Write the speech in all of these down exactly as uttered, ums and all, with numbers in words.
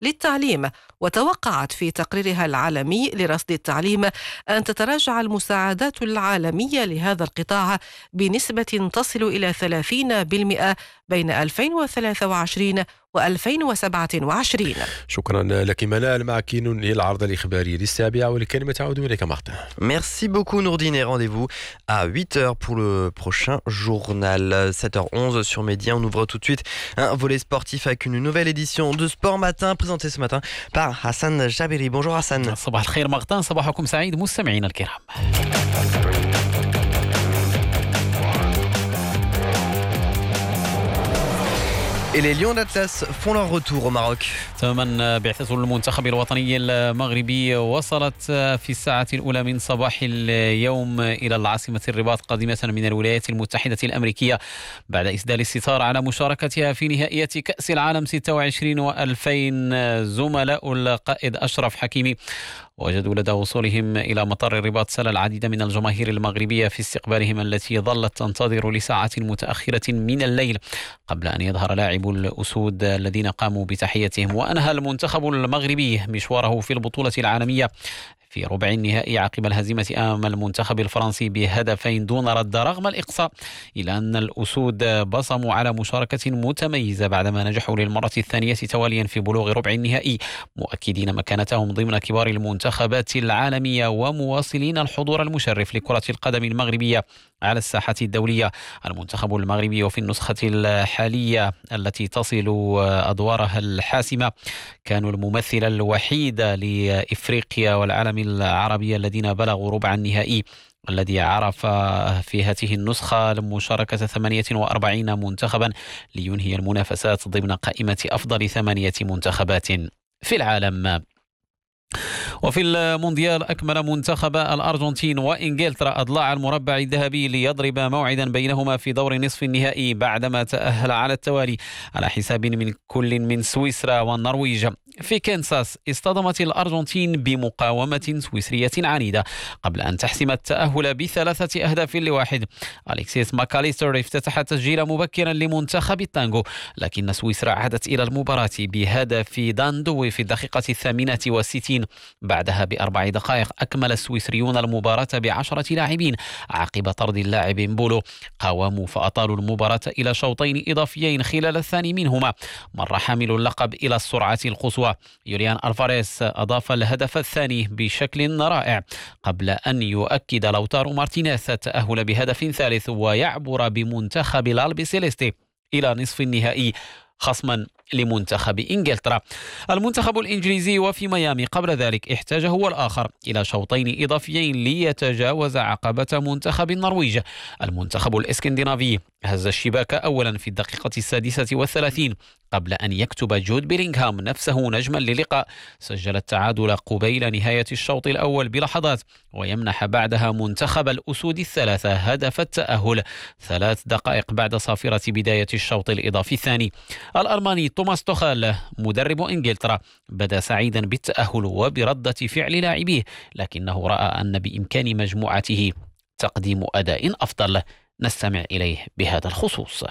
للتعليم. وتوقعت في تقريرها العالمي لرصد التعليم أن تتراجع المساعدات العالمية لهذا القطاع بنسبة تصل إلى ثلاثين بالمئة بين ألفين وثلاثة وعشرين وألفين وسبعة وعشرين. شكرا لك منال. معك ننهي العرض الإخباري للسابعة والكلمة تعود إليك مارتن. Merci beaucoup Nourdine et rendez-vous à huit heures pour le prochain journal. sept heures onze sur Média. On ouvre tout de suite un volet sportif avec une nouvelle édition de Sport Matin présentée ce matin par Hassan Jabiri. Bonjour Hassan. صباح الخير مارتن، صباحكم سعيد مستمعينا الكرام. Et les Lions d'Atlas font leur retour au Maroc. تماما بعثة المنتخب الوطني المغربي وصلت في الساعة الأولى من صباح اليوم إلى العاصمة الرباط قادمة من الولايات المتحدة الأمريكية بعد إسدال الستار على مشاركتها في نهائية كأس العالم ستة وعشرين وألفين. زملاء القائد أشرف حكيمي وجدوا لدى وصولهم إلى مطار الرباط سال العديد من الجماهير المغربية في استقبالهم التي ظلت تنتظر لساعات متأخرة من الليل قبل أن يظهر لاعب الأسود الذين قاموا بتحيتهم. وأنهى المنتخب المغربي مشواره في البطولة العالمية في ربع النهائي عقب الهزيمة أمام المنتخب الفرنسي بهدفين دون رد رغم الإقصاء، إلى أن الأسود بصموا على مشاركة متميزة بعدما نجحوا للمرة الثانية تواليا في بلوغ ربع النهائي، مؤكدين مكانتهم ضمن كبار المنتخبات العالمية ومواصلين الحضور المشرف لكرة القدم المغربية على الساحة الدولية. المنتخب المغربي وفي النسخة الحالية التي تصل أدوارها الحاسمة كانوا الممثل الوحيد لإفريقيا والعالم العربي الذين بلغوا ربع النهائي الذي عرف في هذه النسخة مشاركة ثمانية وأربعين منتخبا لينهي المنافسات ضمن قائمة أفضل ثمانية منتخبات في العالم. وفي المونديال أكمل منتخب الأرجنتين وإنجلترا أضلاع المربع الذهبي ليضرب موعدا بينهما في دور نصف النهائي بعدما تأهل على التوالي على حساب من كل من سويسرا والنرويج. في كنساس اصطدمت الأرجنتين بمقاومة سويسرية عنيدة قبل أن تحسم التأهل بثلاثة أهداف لواحد. أليكسيس ماكاليستر افتتح التسجيل مبكرا لمنتخب التانغو، لكن سويسرا عادت إلى المباراة بهدف داندوي في الدقيقة الثامنة والستين. بعدها بأربع دقائق أكمل السويسريون المباراة بعشرة لاعبين عقب طرد اللاعب بولو. قاوموا فأطالوا المباراة إلى شوطين إضافيين خلال الثاني منهما مر حامل اللقب إلى السرعة القصوى. يوليان ألفاريز أضاف الهدف الثاني بشكل رائع قبل أن يؤكد لوتارو مارتينيز التأهل بهدف ثالث ويعبر بمنتخب الألبي سيليستي إلى نصف النهائي خصما لمنتخب إنجلترا. المنتخب الإنجليزي وفي ميامي قبل ذلك احتاج هو الآخر إلى شوطين إضافيين ليتجاوز عقبة منتخب النرويج. المنتخب الإسكندنافي هز الشباك أولا في الدقيقة السادسة والثلاثين قبل أن يكتب جود بيلينغهام نفسه نجما للقاء. سجل التعادل قبيل نهاية الشوط الأول بلحظات ويمنح بعدها منتخب الأسود الثلاثة هدف التأهل ثلاث دقائق بعد صافرة بداية الشوط الإضافي الثاني. الألماني توماس توخال مدرب إنجلترا بدا سعيدا بالتأهل وبردة فعل لاعبيه، لكنه رأى أن بإمكان مجموعته تقديم أداء أفضل. نستمع إليه بهذا الخصوص.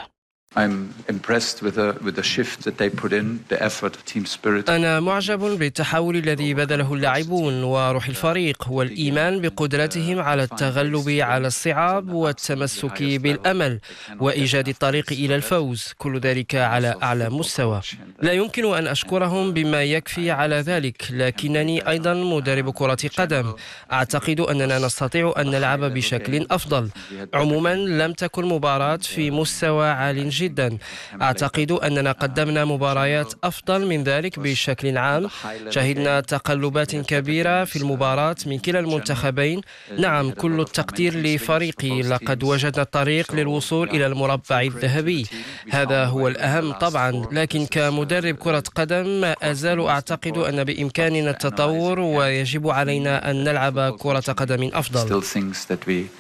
أنا معجب بالتحول الذي بذله اللاعبون وروح الفريق والإيمان بقدرتهم على التغلب على الصعاب والتمسك بالأمل وإيجاد الطريق إلى الفوز، كل ذلك على أعلى مستوى. لا يمكن أن أشكرهم بما يكفي على ذلك، لكنني أيضا مدرب كرة قدم. أعتقد أننا نستطيع أن نلعب بشكل أفضل. عموما لم تكن مباراة في مستوى عال جدا. أعتقد أننا قدمنا مباريات أفضل من ذلك بشكل عام. شهدنا تقلبات كبيرة في المباراة من كلا المنتخبين. نعم، كل التقدير لفريقي، لقد وجدنا الطريق للوصول إلى المربع الذهبي، هذا هو الأهم طبعا. لكن كمدرب كرة قدم ما أزال أعتقد أن بإمكاننا التطور ويجب علينا أن نلعب كرة قدم أفضل.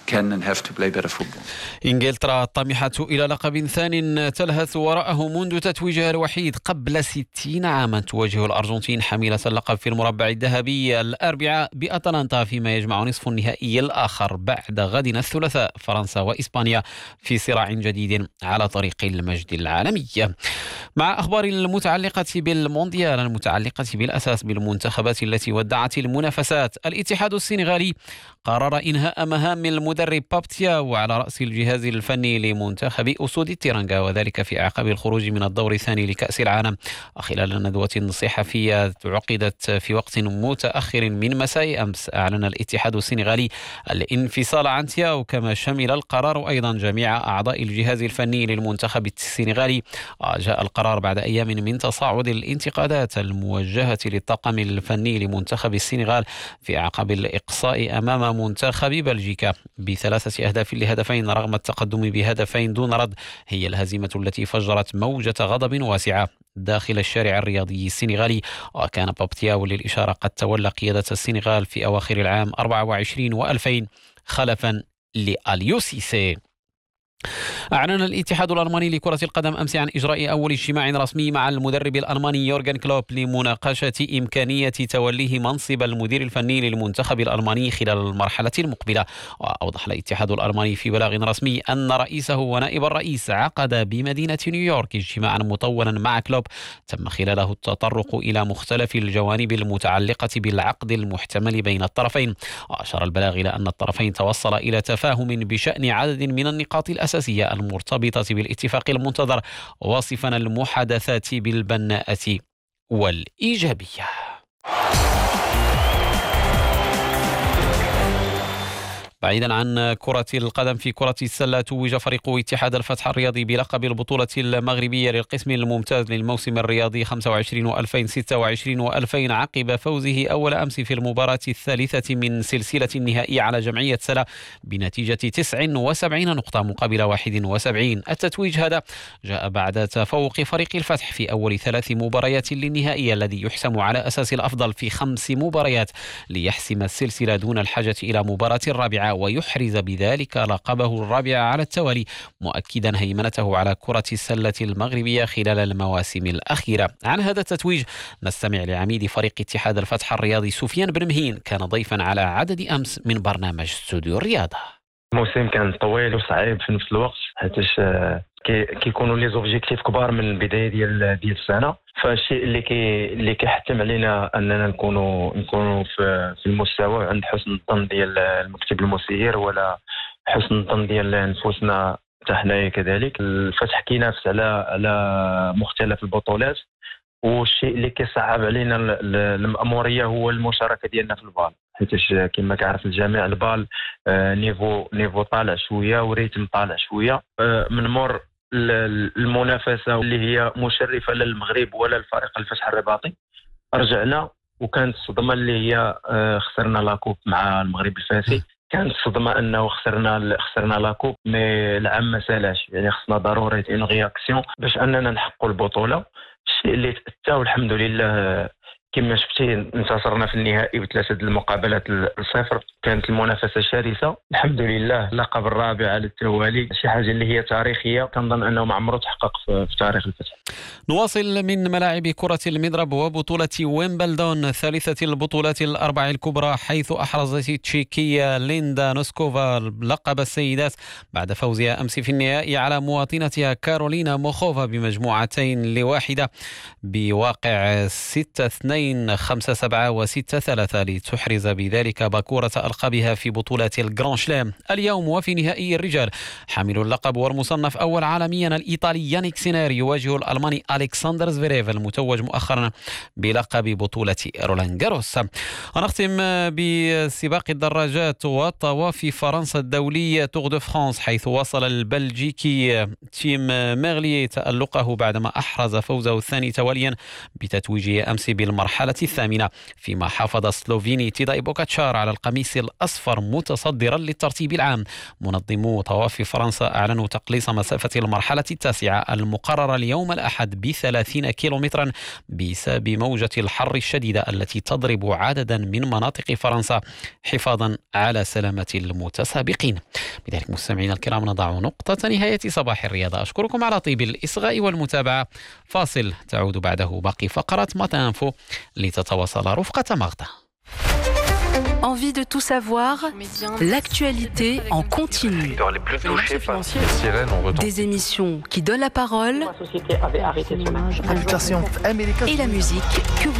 can and have to play better football. إنجلترا الطامحة إلى لقب ثان تلهث وراءه منذ تتويجها الوحيد قبل ستين عاما. تواجه الأرجنتين حاملة اللقب في المربع الذهبي الأربعاء بأتلانتا، فيما يجمع نصف النهائي الآخر بعد غد الثلاثاء فرنسا وإسبانيا في صراع جديد على طريق المجد العالمي. مع أخبار المتعلقة بالمونديال المتعلقة بالأساس بالمنتخبات التي ودعت المنافسات، الاتحاد السنغالي قرر إنهاء مهام المدرب بابتيا وعلى رأس الجهاز الفني لمنتخب أسود التيرانغا، وذلك في أعقاب الخروج من الدور الثاني لكأس العالم. خلال ندوة صحفية عقدت في وقت متأخر من مساء أمس، أعلن الاتحاد السنغالي الانفصال عن تياو، كما شمل القرار أيضا جميع أعضاء الجهاز الفني للمنتخب السنغالي. جاء القرار بعد أيام من تصاعد الانتقادات الموجهة للطاقم الفني لمنتخب السنغال في أعقاب الإقصاء أمام منتخب بلجيكا بثلاثة أهداف لهدفين رغم التقدم بهدفين دون رد. هي الهزيمة التي فجرت موجة غضب واسعة داخل الشارع الرياضي السنغالي. وكان بابتياو للإشارة قد تولى قيادة السنغال في أواخر العام أربعة وعشرين وألفين خلفا لأليو سيسي. أعلن الاتحاد الألماني لكرة القدم أمس عن إجراء أول اجتماع رسمي مع المدرب الألماني يورغن كلوب لمناقشة إمكانية توليه منصب المدير الفني للمنتخب الألماني خلال المرحلة المقبلة. وأوضح الاتحاد الألماني في بلاغ رسمي أن رئيسه ونائب الرئيس عقد بمدينة نيويورك اجتماعا مطولا مع كلوب تم خلاله التطرق إلى مختلف الجوانب المتعلقة بالعقد المحتمل بين الطرفين. وأشار البلاغ إلى أن الطرفين توصلا إلى تفاهم بشأن عدد من النقاط الأساسية المرتبطة بالاتفاق المنتظر، واصفا المحادثات بالبناءة والإيجابية. بعيدا عن كرة القدم، في كرة السلة توج فريق اتحاد الفتح الرياضي بلقب البطولة المغربية للقسم الممتاز للموسم الرياضي خمسة وعشرين وألفين وستة وعشرين وألفين عقب فوزه أول أمس في المباراة الثالثة من سلسلة النهائي على جمعية سلا بنتيجة تسع وسبعين نقطة مقابل واحد وسبعين. التتويج هذا جاء بعد تفوق فريق الفتح في أول ثلاث مباريات للنهائي الذي يحسم على أساس الأفضل في خمس مباريات ليحسم السلسلة دون الحاجة إلى مباراة الرابعة ويحرز بذلك لقبه الرابع على التوالي، مؤكدا هيمنته على كرة السلة المغربية خلال المواسم الأخيرة. عن هذا التتويج نستمع لعميد فريق اتحاد الفتح الرياضي سفيان بن مهين، كان ضيفا على عدد أمس من برنامج استوديو الرياضة. الموسم كان طويل وصعيب في نفس الوقت، حيتاش كيكونوا لي زوبجيكتيف كبار من البدايه ديال ديال السنه. فالشيء اللي كي اللي كيحتم علينا اننا نكونوا نكونوا في في المستوى عند حسن الظن ديال المكتب المسير ولا حسن الظن ديال نفوسنا حتى حنايا كذلك. الفتح كينافس على على مختلف البطولات، والشيء اللي كيصعب علينا المأموريه هو المشاركه ديالنا في البال، حيتاش كما كيعرف الجميع البال نيفو نيفو طالع شويه وريتم طالع شويه من مور المنافسه اللي هي مشرفه للمغرب ولا الفريق الفتح الرباطي. رجعنا وكانت الصدمه اللي هي خسرنا لاكوب مع المغرب الفاسي. كانت الصدمه انه خسرنا خسرنا لاكوب، مي العام ما سالاش، يعني خصنا ضروري اون رياكسيون باش اننا نحققوا البطوله. الشيء اللي تأتى والحمد لله كما شفتي انتصرنا في النهائي بثلاثه المقابلات الصفر. كانت المنافسه شرسه، الحمد لله لقب الرابع على التوالي، شي حاجه اللي هي تاريخيه كنظن انه ما عمره تحقق في تاريخ الفتح. نواصل من ملاعب كرة المضرب وبطولة ويمبلدون ثالثة البطولات الأربع الكبرى، حيث أحرزت التشيكية ليندا نوسكوفا لقب السيدات بعد فوزها أمس في النهائي على مواطنتها كارولينا موخوفا بمجموعتين لواحدة بواقع ستة اثنين خمسة سبعة وستة ثلاثة لتحرز بذلك باكورة ألقابها في بطولة الجران شلام. اليوم وفي نهائي الرجال حامل اللقب والمصنف أول عالميا الإيطالي يانيك سينير يواجه الألماني ألكسندر زفيريف المتوج مؤخرا بلقب بطولة رولان جاروس. ونختم بسباق الدراجات وطواف فرنسا الدولي تور دو فرانس، حيث وصل البلجيكي تيم ميرلي تألقه بعدما أحرز فوزه الثاني تواليا بتتويجه أمس بالمرحلة المرحلة الثامنة، فيما حافظ سلوفيني تيداي بوغاتشار على القميص الأصفر متصدرا للترتيب العام. منظمو طواف فرنسا أعلنوا تقليص مسافة المرحلة التاسعة المقررة اليوم الأحد بثلاثين كيلومترا بسبب موجة الحر الشديدة التي تضرب عددا من مناطق فرنسا حفاظا على سلامة المتسابقين. بذلك مستمعينا الكرام نضع نقطة نهاية صباح الرياضة. أشكركم على طيب الإصغاء والمتابعة. فاصل تعود بعده باقي فقرات ماتا انفو لتتواصل رفقة مغدا. Envie de tout savoir, l'actualité en continu. Des émissions qui donnent la parole et la musique que vous